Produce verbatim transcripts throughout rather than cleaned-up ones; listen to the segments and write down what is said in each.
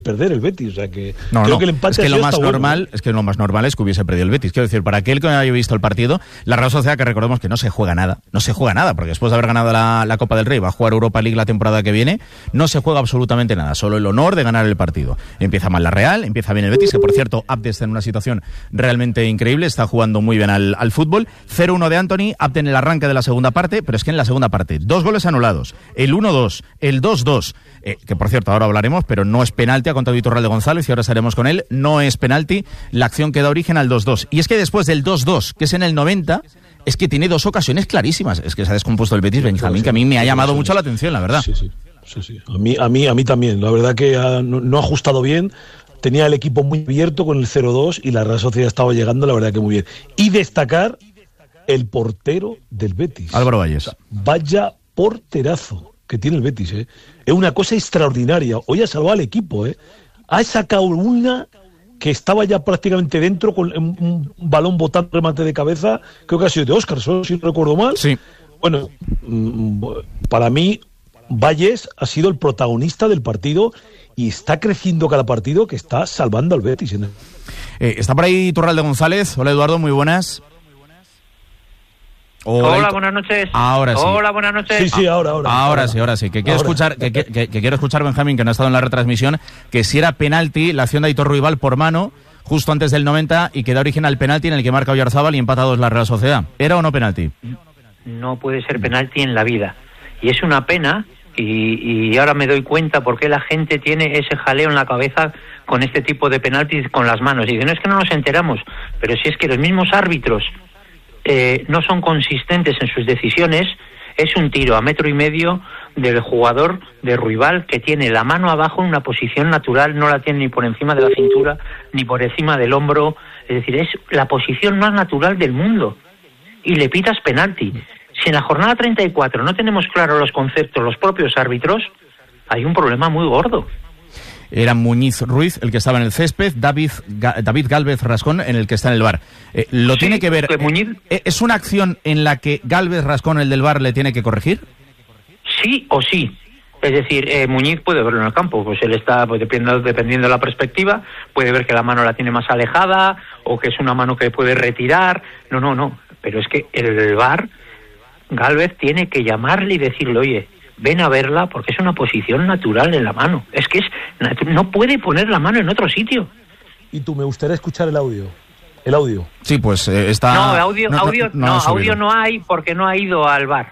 perder el Betis, o sea que no, creo no. que el empate es que lo más normal bueno, ¿eh? es que lo más normal es que hubiese perdido el Betis. Quiero decir, para aquel que no haya visto el partido, la Real Sociedad, que recordemos que no se juega nada, no se juega nada, porque después de haber ganado la, la Copa del Rey, va a jugar Europa League la temporada que viene, no se juega absolutamente nada, solo el honor de ganar el partido. Empieza mal la Real, empieza bien el Betis, que por cierto, Abde está en una situación realmente increíble, está jugando muy bien al, al fútbol. cero uno de Antony, Abde en el arranque de la segunda parte, pero es que en la segunda parte, dos goles anulados, el uno dos, el dos dos, eh, que por cierto ahora hablaremos, pero no es penalti, ha contado Iturralde González y ahora estaremos con él, no es penalti, la acción que da origen al dos dos. Y es que después del dos dos, que es en el noventa, es que tiene dos ocasiones clarísimas. Es que se ha descompuesto el Betis, Benjamín, que a mí me ha llamado mucho la atención, la verdad. Sí, sí, sí, sí. A mí, a mí, a mí también. La verdad que ha, no, no ha ajustado bien. Tenía el equipo muy abierto con el cero dos y la Real Sociedad estaba llegando, la verdad que muy bien. Y destacar el portero del Betis. Álvaro Valles. Vaya porterazo que tiene el Betis, ¿eh? Es una cosa extraordinaria. Hoy ha salvado al equipo, ¿eh? Ha sacado una que estaba ya prácticamente dentro con un, un balón botando remate de cabeza, creo que ha sido de Óscar, si no recuerdo mal. Sí. Bueno, para mí Valles ha sido el protagonista del partido y está creciendo cada partido, que está salvando al Betis. Eh, está por ahí Iturralde González. Hola, Eduardo, muy buenas. Hola, Hola buenas noches. Ahora sí. Hola, buenas noches. Sí, sí, ahora, ahora. Ahora, ahora sí, ahora sí. Que quiero ahora. escuchar, que, que, que, que quiero escuchar, Benjamín, que no ha estado en la retransmisión, que si era penalti la acción de Aitor Ruibal por mano, justo antes del noventa, y que da origen al penalti en el que marca Oyarzábal y empata a dos la Real Sociedad. ¿Era o no penalti? No puede ser penalti en la vida. Y es una pena, y, y ahora me doy cuenta por qué la gente tiene ese jaleo en la cabeza con este tipo de penaltis con las manos. Y dicen, no, es que no nos enteramos, pero si es que los mismos árbitros Eh, no son consistentes en sus decisiones. Es un tiro a metro y medio del jugador de Ruibal, que tiene la mano abajo en una posición natural, no la tiene ni por encima de la cintura ni por encima del hombro, es decir, es la posición más natural del mundo, y le pitas penalti. Si en la jornada treinta y cuatro no tenemos claros los conceptos los propios árbitros, hay un problema muy gordo. Era Muñiz Ruiz el que estaba en el césped, David David Gálvez Rascón en el que está en el V A R. Eh, ¿Lo sí, tiene que ver? Muñiz... Eh, ¿Es una acción en la que Gálvez Rascón, el del V A R, le tiene que corregir? Sí o sí. Es decir, eh, Muñiz puede verlo en el campo, pues él está, pues dependiendo, dependiendo de la perspectiva, puede ver que la mano la tiene más alejada o que es una mano que puede retirar. No, no, no. Pero es que el V A R, Gálvez tiene que llamarle y decirle, oye, ven a verla porque es una posición natural en la mano. Es que es no puede poner la mano en otro sitio. Y tú, me gustaría escuchar el audio. El audio. Sí, pues eh, está... No, audio no, audio no, no, no audio no hay porque no ha ido al V A R.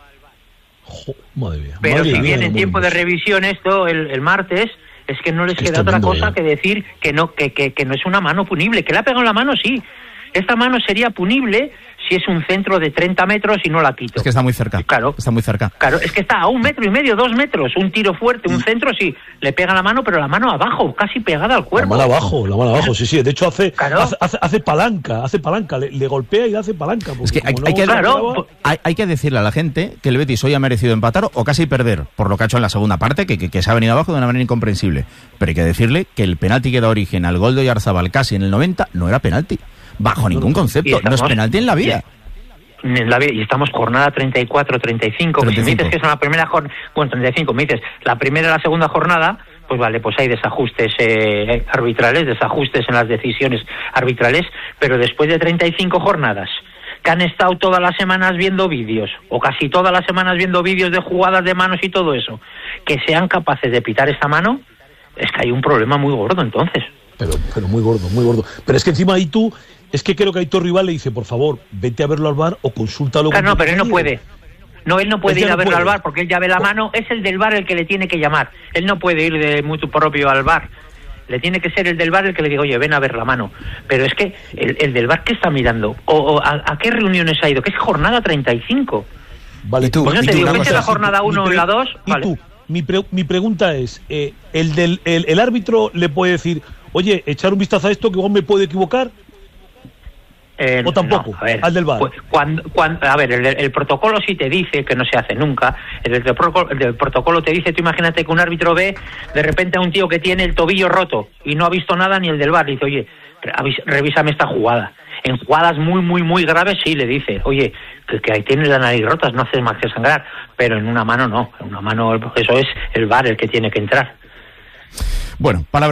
Jo, madre mía. Pero madre si mía, viene en tiempo de revisión esto el, el martes, es que no les queda otra cosa ya. que decir que no que, que, que no es una mano punible. Que le ha pegado en la mano, sí. Esta mano sería punible si es un centro de treinta metros y no la quito. Es que está muy cerca. Claro. Está muy cerca. Claro, es que está a un metro y medio, dos metros. Un tiro fuerte, un centro, sí. Le pega la mano, pero la mano abajo, casi pegada al cuerpo. La mano abajo, la mano abajo, sí, sí. De hecho, hace claro. hace, hace, hace palanca, hace palanca. Le, le golpea y le hace palanca. Es que hay, no hay, que claro. hay, hay que decirle a la gente que el Betis hoy ha merecido empatar o casi perder, por lo que ha hecho en la segunda parte, que, que, que se ha venido abajo de una manera incomprensible. Pero hay que decirle que el penalti que da origen al gol de Oyarzábal casi en el noventa no era penalti. Bajo ningún concepto. Estamos, no es penalti en la vida. En la vida. Y estamos jornada treinta y cuatro, treinta y cinco. treinta y cinco. Si me dices que es la primera jornada... Bueno, treinta y cinco. Me dices la primera y la segunda jornada, pues vale, pues hay desajustes eh, arbitrales, desajustes en las decisiones arbitrales, pero después de treinta y cinco jornadas, que han estado todas las semanas viendo vídeos, o casi todas las semanas viendo vídeos de jugadas de manos y todo eso, que sean capaces de pitar esta mano, es que hay un problema muy gordo entonces. Pero, pero muy gordo, muy gordo. Pero es que encima ahí tú... Es que creo que Aitor Ruibal le dice, por favor, vete a verlo al V A R o consúltalo. Claro, no, pero él no puede. No, él no puede él ir a no verlo puede. al V A R porque él ya ve la mano. Es el del V A R el que le tiene que llamar. Él no puede ir de mutuo propio al V A R. Le tiene que ser el del V A R el que le diga, oye, ven a ver la mano. Pero es que el, el del V A R, ¿qué está mirando? ¿O, o a, a qué reuniones ha ido? Que es jornada treinta y cinco. Vale, tú. Pues no te digo, vete a la jornada uno o la dos. Y Vale. tú, mi, pre, mi pregunta es, eh, el, del, el, el árbitro le puede decir, oye, echar un vistazo a esto que igual me puede equivocar. Eh, o tampoco, no, a ver, al del V A R. Pues, cuando, cuando, a ver, el, el protocolo sí te dice, que no se hace nunca, el, el, el, el protocolo te dice, tú imagínate que un árbitro ve de repente a un tío que tiene el tobillo roto y no ha visto nada ni el del V A R, le dice, oye, revísame esta jugada. En jugadas muy, muy, muy graves sí le dice, oye, que, que ahí tienes la nariz rota, no haces más que sangrar, pero en una mano no, en una mano eso es el V A R el que tiene que entrar. Bueno, palabra